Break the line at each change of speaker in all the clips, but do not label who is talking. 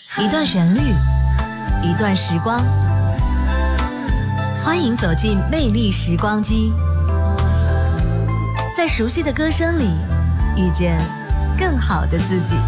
一段旋律，一段时光，欢迎走进魅力时光机，在熟悉的歌声里遇见更好的自己。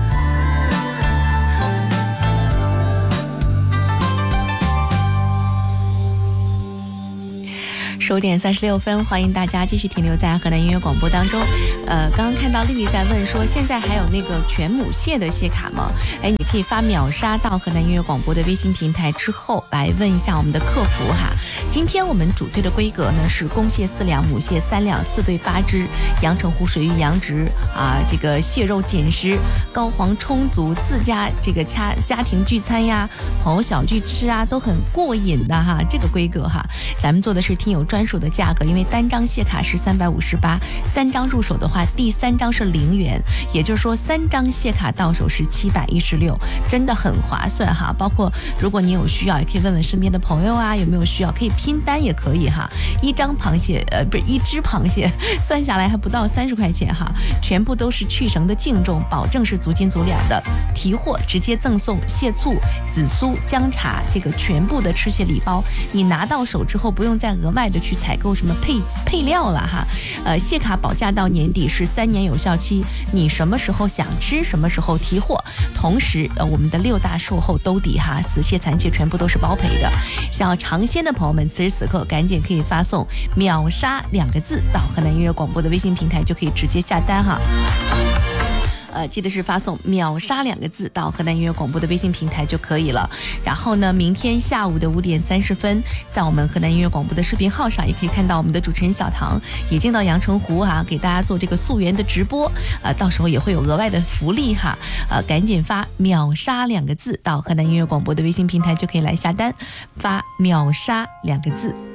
15点36分，欢迎大家继续停留在河南音乐广播当中。刚刚看到丽丽在问说，现在还有那个全母蟹的蟹卡吗？你可以发秒杀到河南音乐广播的微信平台之后来问一下我们的客服哈。今天我们主推的规格呢是公蟹4两，母蟹3两，4对8只，阳澄湖水域养殖这个蟹肉紧实，膏黄充足，自家这个家庭聚餐呀，朋友小聚吃都很过瘾的哈。这个规格哈，咱们做的是听友专属的价格，因为单张蟹卡是358，3张入手的话，第3张是0元，也就是说3张蟹卡到手是716，真的很划算哈。包括如果你有需要，也可以问问身边的朋友有没有需要，可以拼单也可以哈。一只螃蟹算下来还不到30块钱哈，全部都是去绳的净重，保证是足斤足两的。提货直接赠送蟹醋、紫苏、姜茶，这个全部的吃蟹礼包，你拿到手之后不用再额外的去采购什么配料了哈。蟹卡保价到年底是3年有效期，你什么时候想吃什么时候提货。同时我们的6大售后兜底哈，死蟹残蟹全部都是包赔的。想要尝鲜的朋友们，此时此刻赶紧可以发送秒杀2个字到河南音乐广播的微信平台，就可以直接下单哈。记得是发送秒杀2个字到河南音乐广播的微信平台就可以了。然后呢，明天下午的5点30分，在我们河南音乐广播的视频号上，也可以看到我们的主持人小唐已经到阳澄湖给大家做这个溯源的直播。到时候也会有额外的福利哈。赶紧发秒杀2个字到河南音乐广播的微信平台就可以来下单，发秒杀2个字。